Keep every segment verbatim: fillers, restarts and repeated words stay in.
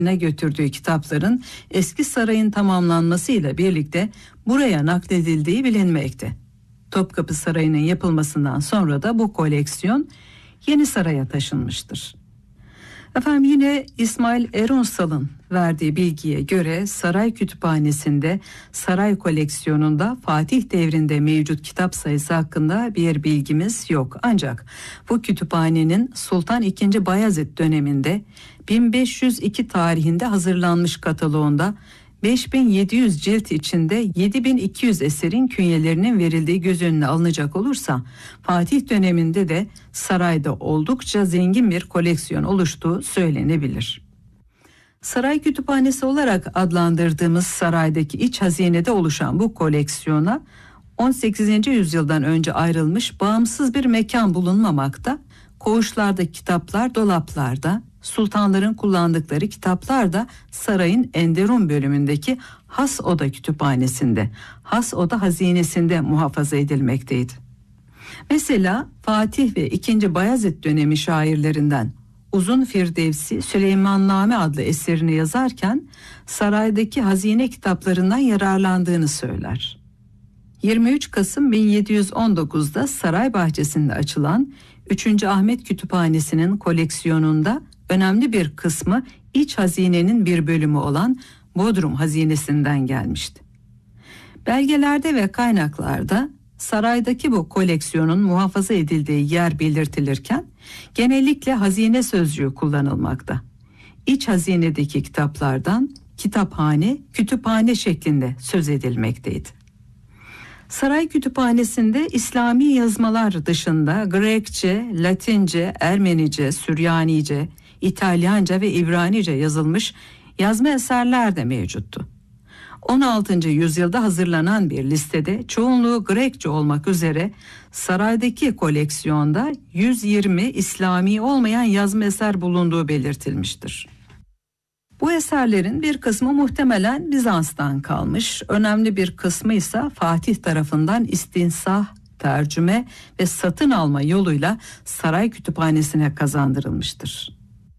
götürdüğü kitapların eski sarayın tamamlanmasıyla birlikte buraya nakledildiği bilinmekte. Topkapı Sarayı'nın yapılmasından sonra da bu koleksiyon Yeni Saray'a taşınmıştır. Efendim yine İsmail Eronsal'ın verdiği bilgiye göre saray kütüphanesinde saray koleksiyonunda Fatih devrinde mevcut kitap sayısı hakkında bir bilgimiz yok. Ancak bu kütüphanenin Sultan ikinci. Bayezid döneminde bin beş yüz iki tarihinde hazırlanmış kataloğunda beş bin yedi yüz cilt içinde yedi bin iki yüz eserin künyelerinin verildiği göz önüne alınacak olursa Fatih döneminde de sarayda oldukça zengin bir koleksiyon oluştuğu söylenebilir. Saray kütüphanesi olarak adlandırdığımız saraydaki iç hazinede oluşan bu koleksiyona on sekizinci yüzyıldan önce ayrılmış bağımsız bir mekan bulunmamakta. Koğuşlardaki kitaplar dolaplarda, sultanların kullandıkları kitaplar da sarayın enderun bölümündeki has oda kütüphanesinde, has oda hazinesinde muhafaza edilmekteydi. Mesela Fatih ve ikinci. Bayezid dönemi şairlerinden Uzun Firdevsi Süleymanname adlı eserini yazarken saraydaki hazine kitaplarından yararlandığını söyler. yirmi üç Kasım bin yedi yüz on dokuzda saray bahçesinde açılan üçüncü. Ahmet Kütüphanesi'nin koleksiyonunda önemli bir kısmı iç hazinenin bir bölümü olan Bodrum hazinesinden gelmişti. Belgelerde ve kaynaklarda saraydaki bu koleksiyonun muhafaza edildiği yer belirtilirken genellikle hazine sözcüğü kullanılmakta. İç hazinedeki kitaplardan kitaphane, kütüphane şeklinde söz edilmekteydi. Saray kütüphanesinde İslami yazmalar dışında Grekçe, Latince, Ermenice, Süryanice, İtalyanca ve İbranice yazılmış yazma eserler de mevcuttu. on altıncı yüzyılda hazırlanan bir listede çoğunluğu Grekçe olmak üzere saraydaki koleksiyonda yüz yirmi İslami olmayan yazma eser bulunduğu belirtilmiştir. Bu eserlerin bir kısmı muhtemelen Bizans'tan kalmış, önemli bir kısmı ise Fatih tarafından istinsah, tercüme ve satın alma yoluyla saray kütüphanesine kazandırılmıştır.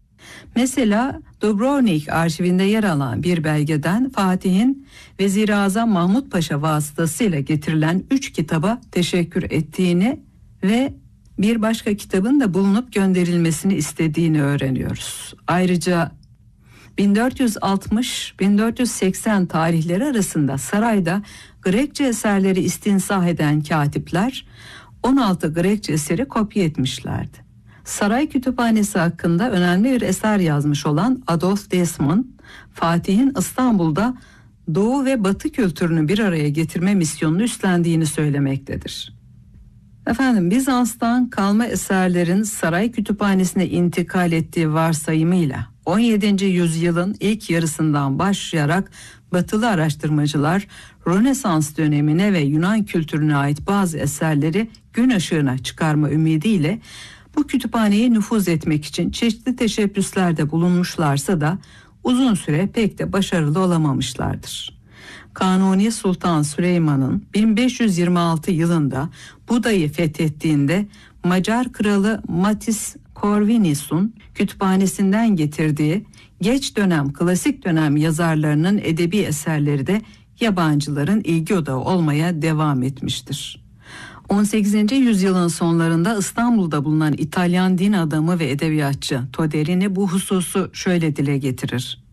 Mesela Dubrovnik arşivinde yer alan bir belgeden Fatih'in Vezir-i Azam Mahmud Paşa vasıtasıyla getirilen üç kitaba teşekkür ettiğini ve bir başka kitabın da bulunup gönderilmesini istediğini öğreniyoruz. Ayrıca bin dört yüz altmış bin dört yüz seksen tarihleri arasında sarayda Grekçe eserleri istinsah eden katipler on altı Grekçe eseri kopya etmişlerdi. Saray kütüphanesi hakkında önemli bir eser yazmış olan Adolf Desmond, Fatih'in İstanbul'da Doğu ve Batı kültürünü bir araya getirme misyonunu üstlendiğini söylemektedir. Efendim Bizans'tan kalma eserlerin saray kütüphanesine intikal ettiği varsayımıyla on yedinci yüzyılın ilk yarısından başlayarak Batılı araştırmacılar Rönesans dönemine ve Yunan kültürüne ait bazı eserleri gün ışığına çıkarma ümidiyle bu kütüphaneye nüfuz etmek için çeşitli teşebbüslerde bulunmuşlarsa da uzun süre pek de başarılı olamamışlardır. Kanuni Sultan Süleyman'ın bin beş yüz yirmi altı yılında Buda'yı fethettiğinde Macar kralı Matis Corvinus'un kütüphanesinden getirdiği geç dönem klasik dönem yazarlarının edebi eserleri de yabancıların ilgi odağı olmaya devam etmiştir. on sekizinci yüzyılın sonlarında İstanbul'da bulunan İtalyan din adamı ve edebiyatçı Toderini bu hususu şöyle dile getirir.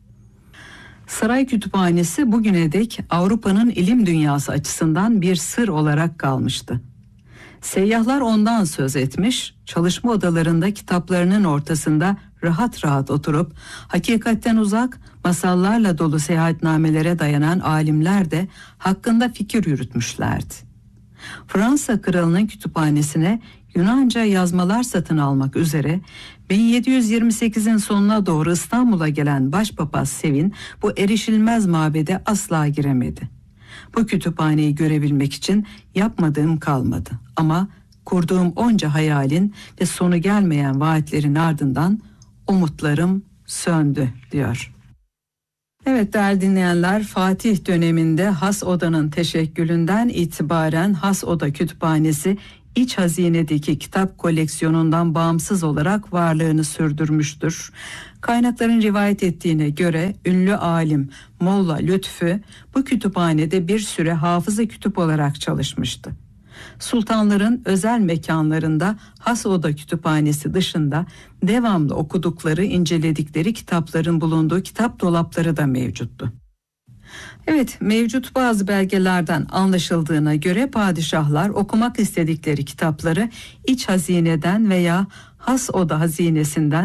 Saray kütüphanesi bugüne dek Avrupa'nın ilim dünyası açısından bir sır olarak kalmıştı. Seyyahlar ondan söz etmiş, çalışma odalarında kitaplarının ortasında rahat rahat oturup hakikatten uzak, masallarla dolu seyahatnamelere dayanan alimler de hakkında fikir yürütmüşlerdi. Fransa kralının kütüphanesine Yunanca yazmalar satın almak üzere bin yedi yüz yirmi sekizin sonuna doğru İstanbul'a gelen Başpapaz Sevin bu erişilmez mabede asla giremedi. Bu kütüphaneyi görebilmek için yapmadığım kalmadı ama kurduğum onca hayalin ve sonu gelmeyen vaatlerin ardından umutlarım söndü diyor. Evet değerli dinleyenler, Fatih döneminde Has Oda'nın teşekkülünden itibaren Has Oda Kütüphanesi iç hazinedeki kitap koleksiyonundan bağımsız olarak varlığını sürdürmüştür. Kaynakların rivayet ettiğine göre ünlü alim Molla Lütfü bu kütüphanede bir süre hafıza kütüp olarak çalışmıştı. Sultanların özel mekanlarında has oda kütüphanesi dışında devamlı okudukları, inceledikleri kitapların bulunduğu kitap dolapları da mevcuttu. Evet, mevcut bazı belgelerden anlaşıldığına göre padişahlar okumak istedikleri kitapları iç hazineden veya has oda hazinesinden